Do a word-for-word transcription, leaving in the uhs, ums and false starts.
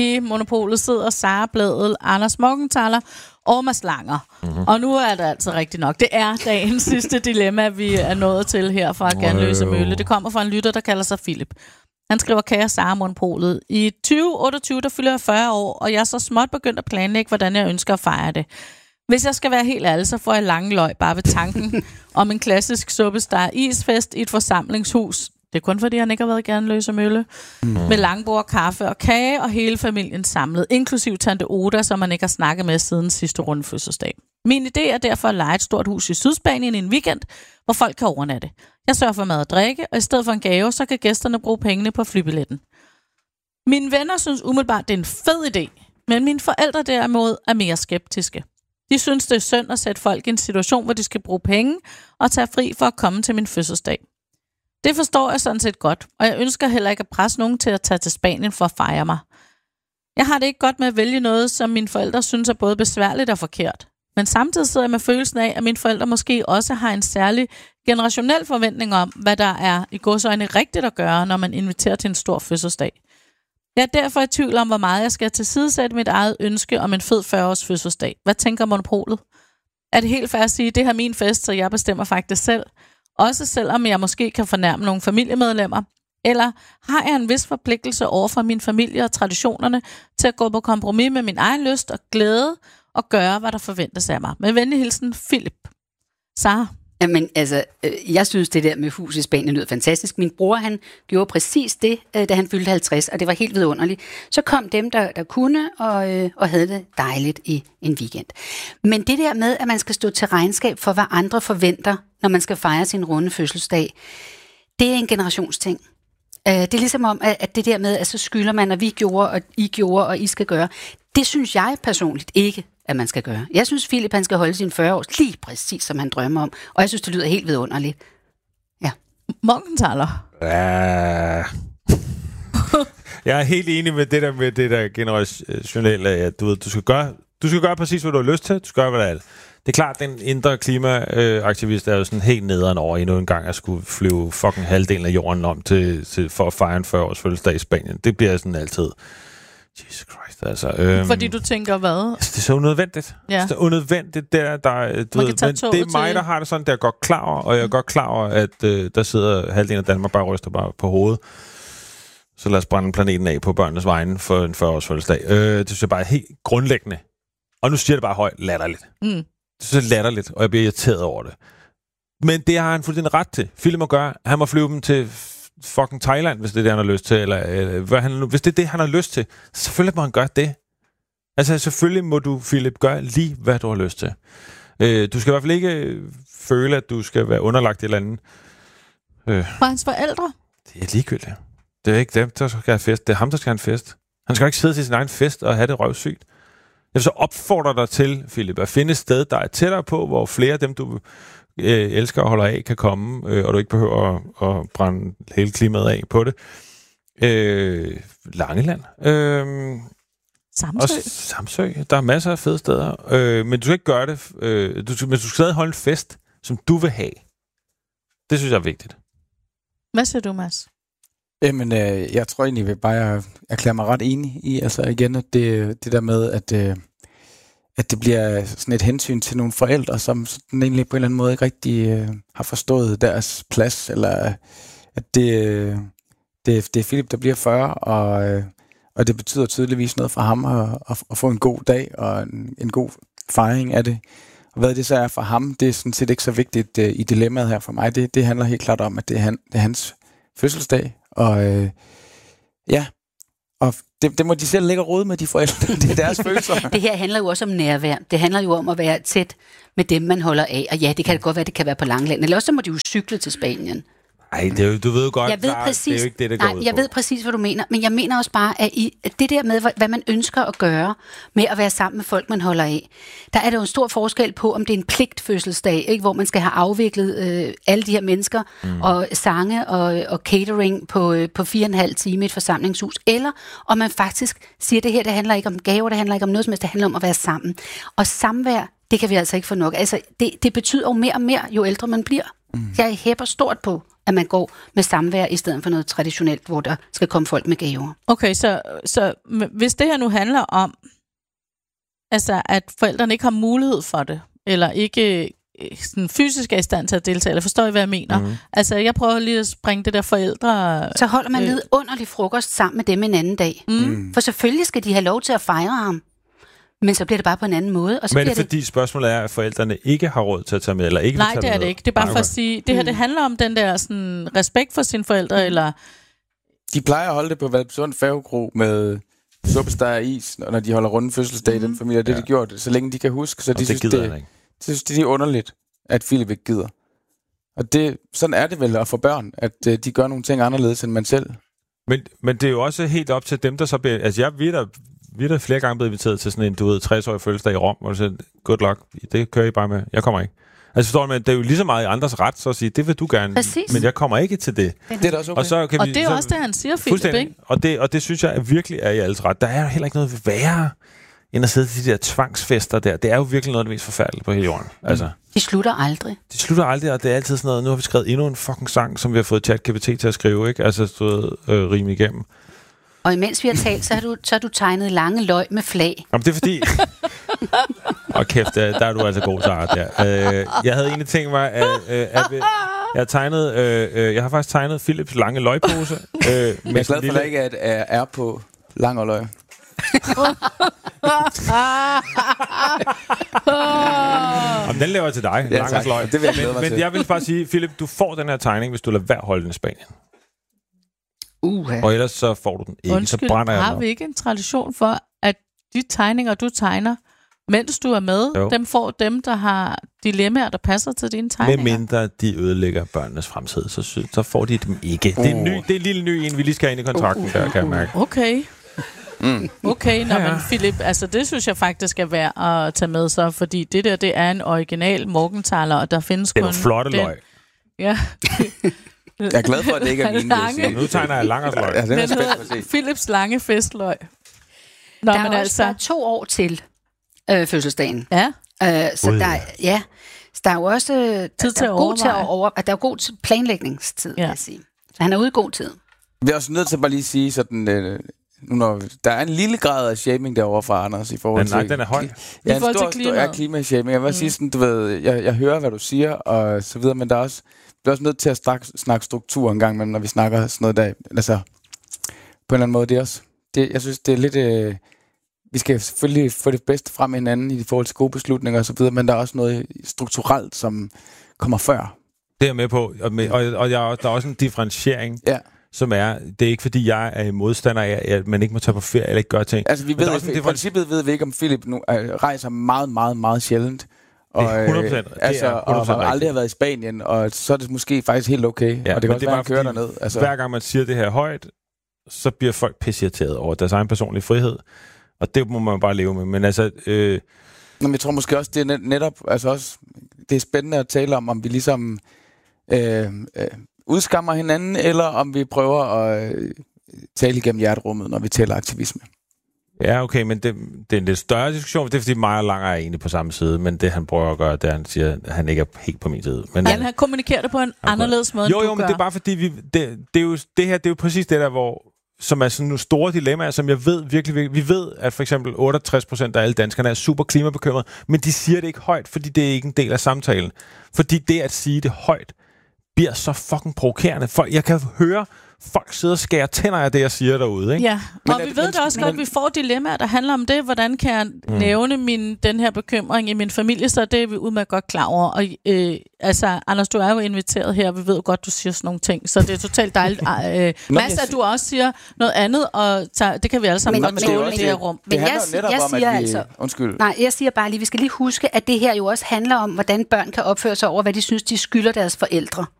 I Monopolet sidder Sara Blædel, Anders Morgenthaler og Mads Langer. Mm-hmm. Og nu er det altså rigtigt nok. Det er dagens sidste dilemma, vi er nået til her fra Ganløse Mølle. Det kommer fra en lytter, der kalder sig Philip. Han skriver, kære Sara Monopolet. I tyve otteogtyve, der fylder jeg fyrre år, og jeg er så småt begyndt at planlægge, hvordan jeg ønsker at fejre det. Hvis jeg skal være helt ærlig, så får jeg lange løg bare ved tanken om en klassisk suppestar isfest i et forsamlingshus. Det er kun fordi, han ikke har været i Ganløse Mølle. Mm. Med langbord, kaffe og kage, og hele familien samlet, inklusiv tante Oda, som man ikke har snakket med siden sidste runde fødselsdag. Min idé er derfor at leje et stort hus i Sydspanien i en weekend, hvor folk kan overnatte. Jeg sørger for mad og drikke, og i stedet for en gave, så kan gæsterne bruge pengene på flybilletten. Mine venner synes umiddelbart, det er en fed idé, men mine forældre derimod er mere skeptiske. De synes, det er synd at sætte folk i en situation, hvor de skal bruge penge og tage fri for at komme til min fødselsdag. Det forstår jeg sådan set godt, og jeg ønsker heller ikke at presse nogen til at tage til Spanien for at fejre mig. Jeg har det ikke godt med at vælge noget, som mine forældre synes er både besværligt og forkert. Men samtidig sidder jeg med følelsen af, at mine forældre måske også har en særlig generationel forventning om, hvad der er i godsøjne rigtigt at gøre, når man inviterer til en stor fødselsdag. Jeg er derfor i tvivl om, hvor meget jeg skal tilsidesætte mit eget ønske om en fed fyrre-års fødselsdag. Hvad tænker Monopolet? Er det helt fair at sige, at det her er min fest, så jeg bestemmer faktisk selv? Også selvom jeg måske kan fornærme nogle familiemedlemmer? Eller har jeg en vis forpligtelse over for min familie og traditionerne til at gå på kompromis med min egen lyst og glæde og gøre, hvad der forventes af mig? Med venlig hilsen, Philip. Sara? Jamen, altså, jeg synes, det der med hus i Spanien lyder fantastisk. Min bror, han gjorde præcis det, da han fyldte halvtreds, og det var helt vidunderligt. Så kom dem, der, der kunne, og, og havde det dejligt i en weekend. Men det der med, at man skal stå til regnskab for, hvad andre forventer, når man skal fejre sin runde fødselsdag, det er en generationsting. Det er ligesom om, at det der med, at så skylder man, at vi gjorde, og I gjorde, og I skal gøre. Det synes jeg personligt ikke, at man skal gøre. Jeg synes, Philip, han skal holde sine fyrre år lige præcis, som han drømmer om. Og jeg synes, det lyder helt vidunderligt. Ja. Morgenthaler. Ja. Jeg er helt enig med det der med det der generationelle, at du, du skal gøre, du skal gøre præcis, hvad du har lyst til. Du skal gøre, hvad det er. Det er klart, at den indre klimaaktivist er jo sådan helt nederen over endnu en gang at skulle flyve fucking halvdelen af jorden om til, til for at fejre en fyrre års fødselsdag i Spanien. Det bliver sådan altid. Jesus Christ, altså. Øhm, Fordi du tænker, hvad? Altså, det er så unødvendigt. Ja. Det er unødvendigt, der, der du ved, men det er mig, der har det sådan, der er godt klar over, og jeg er godt klar over, at øh, der sidder halvdelen af Danmark bare ryster bare på hovedet. Så lad os brænde planeten af på børnenes vegne for en fyrre års fødselsdag. Øh, det synes jeg bare er helt grundlæggende. Og nu siger det bare højt latterligt. Mm. Det synes jeg er latterligt, og jeg bliver irriteret over det. Men det har han fuldstændig ret til. Philip må gøre, han må flyve dem til fucking Thailand, hvis det er det, han har lyst til, eller, eller hvad han, hvis det er det, han har lyst til. Selvfølgelig må han gøre det. Altså, selvfølgelig må du, Philip, gøre lige, hvad du har lyst til. Øh, du skal i hvert fald ikke føle, at du skal være underlagt et eller andet. Øh. For hans forældre? Det er ligegyldigt. Det er ikke dem, der skal have fest. Det er ham, der skal have en fest. Han skal ikke sidde til sin egen fest og have det røvsygt. Jeg vil så opfordre dig til, Philip, at finde et sted, der er tættere på, hvor flere af dem, du øh, elsker og holder af, kan komme, øh, og du ikke behøver at, at brænde hele klimaet af på det. Øh, Langeland. Øh, Samsø. Og Samsø. Der er masser af fede steder. Øh, men du skal ikke gøre det. Øh, du, men du skal stadig holde en fest, som du vil have. Det synes jeg er vigtigt. Hvad siger du, Mads? Jamen, øh, jeg tror egentlig, at bare erklære mig ret enig i, altså igen, at det, det der med, at, øh, at det bliver sådan et hensyn til nogle forældre, som sådan egentlig på en eller anden måde ikke rigtig øh, har forstået deres plads, eller at det, øh, det, det er Philip, der bliver fyrre, og, øh, og det betyder tydeligvis noget for ham at, at, at få en god dag, og en, en god fejring af det. Og hvad det så er for ham, det er sådan set ikke så vigtigt øh, i dilemmaet her for mig. Det, det handler helt klart om, at det er, han, det er hans fødselsdag, og øh, ja, og det, det må de selv lægge og rode med, de forældre. Det er deres følelser. Det her handler jo også om nærvær. Det handler jo om at være tæt med dem, man holder af. Og ja, det kan det godt være, det kan være på Langeland. Eller også så må de jo cykle til Spanien. Nej, det er jo, du ved jo godt, jeg ved klar, præcis, det er jo ikke det, der går nej, ud jeg på. ved præcis, hvad du mener. Men jeg mener også bare, at, I, at det der med, hvad man ønsker at gøre med at være sammen med folk, man holder af, der er der jo en stor forskel på, om det er en pligtfødselsdag, ikke, hvor man skal have afviklet øh, alle de her mennesker, mm. og sange og, og catering på, øh, på fire og en halv time i et forsamlingshus, eller om man faktisk siger, at det her, det handler ikke om gaver, det handler ikke om noget som helst, det handler om at være sammen. Og samvær, det kan vi altså ikke få nok. Altså, det, det betyder jo mere og mere, jo ældre man bliver. Mm. Jeg hæpper stort på, at man går med samvær i stedet for noget traditionelt, hvor der skal komme folk med gaver. Okay, så, så hvis det her nu handler om, altså at forældrene ikke har mulighed for det, eller ikke sådan fysisk er i stand til at deltage, eller forstår I, hvad jeg mener? Mm. Altså, jeg prøver lige at springe det der forældre... Så holder man øh, vidunderlig frokost sammen med dem en anden dag. Mm. For selvfølgelig skal de have lov til at fejre ham. Men så bliver det bare på en anden måde. Og så Men er det fordi det... spørgsmålet er, at forældrene ikke har råd til at tage med, eller ikke vil Nej, tage det er med? det ikke. Det er bare for at sige, det her, det handler om den der sådan, respekt for sine forældre, mm. eller... De plejer at holde det på Valpsund Færgekro med suppesteg og is, når de holder runde fødselsdag mm. i den familie. Det har ja. de gjort, så længe de kan huske. Så de det synes, gider det, det, synes, det er underligt, at Philip ikke gider. Og det, sådan er det vel at få børn, at uh, de gør nogle ting anderledes, end man selv. Men, men det er jo også helt op til dem, der så bliver... Altså, jeg ved der... Vi er da flere gange blevet inviteret til sådan en, du ved, tres-årig fødselsdag i Rom, hvor du siger, good luck, det kører I bare med, jeg kommer ikke. Altså forstår du, men det er jo lige så meget i andres ret, så at sige, det vil du gerne, Præcis. men jeg kommer ikke til det. Det er da også okay. Og, så kan og vi, det er så, også det, han siger, Philip, ikke? Og det, og det synes jeg er virkelig er i alles ret. Der er jo heller ikke noget værre, end at sidde til de der tvangsfester der. Det er jo virkelig noget af det mest forfærdelige på hele jorden. Mm. Altså, de slutter aldrig. De slutter aldrig, og det er altid sådan noget, nu har vi skrevet endnu en fucking sang, som vi har fået ChatGPT til at skrive, ikke? Altså stået øh, rime igennem. Og imens vi har talt, så har du, så har du tegnet lange løg med flag. Jamen, det er fordi... Og kæft, der er du altså god, Sarah, der. Øh, jeg havde egentlig tænkt mig, at, at, at jeg, har tegnet, øh, jeg har faktisk tegnet Philips lange løgpose. Øh, jeg er glad for, lille... ikke at er, er på lang og løg. Jamen, den laver jeg til dig, ja, lang og løg. Det vil jeg men, men jeg vil bare sige, Philip, du får den her tegning, hvis du lader være holde den i Spanien. Uh-huh. Og ellers så får du den ikke, Undskyld, så brænder jeg har vi ikke en tradition for, at de tegninger, du tegner, mens du er med, jo. Dem får dem, der har dilemmaer, der passer til dine tegninger? Med mindre de ødelægger børnenes fremtid, så, så får de dem ikke. Uh. Det er en ny, det er en lille ny en, vi lige skal have ind i kontrakten, uh, uh, uh. der kan jeg mærke. Okay. Mm. Okay, nå, ja, ja. Men Philip, altså det synes jeg faktisk er værd at tage med så, fordi det der, det er en original Morgenthaler, og der findes kun... Det er flotte den... løg. Ja. Jeg er glad for, at det ikke er min lange. Nu tegner jeg langers løg. Ja, den er spændt at se. Philips lange festløg. Nå, der men er altså... også to år til øh, fødselsdagen. Ja. Øh, så, der, ja, så der er jo også øh, tid til der er god til at over, at der er god til planlægningstid, ja. Vil jeg sige. Så han er ude i god tid. Vi er også nødt til at bare lige sige sådan... Øh, nu når der er en lille grad af shaming derovre fra Anders i forhold til... Men nej, den er høj. Ja, en stor, stor ja, klimashaming. Jeg vil mm. sige sådan, du ved, jeg, jeg hører, hvad du siger, og så videre, men der er også, vi er også nødt til at snakke, snakke struktur en gang, men når vi snakker sådan noget der, altså, på en eller anden måde, det er også, det, jeg synes, det er lidt, øh, vi skal selvfølgelig få det bedste frem hinanden i forhold til gode beslutninger og så videre, men der er også noget strukturelt, som kommer før. Det er jeg med på, og, med, og, og jeg, der er også en differentiering. Ja. Som er, det er ikke fordi, jeg er modstander af, at man ikke må tage på ferie eller ikke gøre ting. Altså, vi ved, i princippet ved vi ikke, om Philip nu øh, rejser meget, meget, meget sjældent. Og, det er hundrede procent. Øh, altså, det er hundrede procent og aldrig har været i Spanien, og så er det måske faktisk helt okay. Ja, og det kan også det være, at køre derned. Altså. Hver gang man siger det her højt, så bliver folk pisseirriteret over deres egen personlige frihed. Og det må man bare leve med. Men altså... Øh... Men jeg tror måske også, det er net, netop... Altså også, det er spændende at tale om, om vi ligesom... Øh, øh, udskammer hinanden, eller om vi prøver at øh, tale igennem hjerterummet, når vi taler aktivisme. Ja, okay, men det, det er en lidt større diskussion, det er fordi mig og Langer er egentlig på samme side, men det han prøver at gøre, det er, han siger, at han ikke er helt på min side. Men, ja, han kommunikerer det på en okay. anderledes måde, jo, end jo, du men gør. Det er bare fordi, vi, det, det, er jo, det her, det er jo præcis det der, hvor som er sådan nogle store dilemmaer, som jeg ved virkelig, virkelig, vi ved, at for eksempel otteogtres procent af alle danskerne er super klimabekymrede, men de siger det ikke højt, fordi det er ikke en del af samtalen. Fordi det at sige det højt, bliver så fucking provokerende. For jeg kan høre folk sidder og skærer tænder af det, jeg siger derude, ikke? Ja, og men, vi ved men, det også men, godt, at vi får dilemmaer, der handler om det. Hvordan kan jeg mm. nævne min, den her bekymring i min familie, så det er vi udmærket godt klar over. Og øh, altså, Anders, du er jo inviteret her, vi ved jo godt, du siger sådan nogle ting, så det er totalt dejligt. Øh, Mads, at du også siger noget andet, og tager, det kan vi alle sammen men, godt tåle i det her rum. Men jeg, jeg, jeg siger vi, altså... Undskyld. Nej, jeg siger bare lige, vi skal lige huske, at det her jo også handler om, hvordan børn kan opføre sig over, hvad de synes, de skylder deres forældre.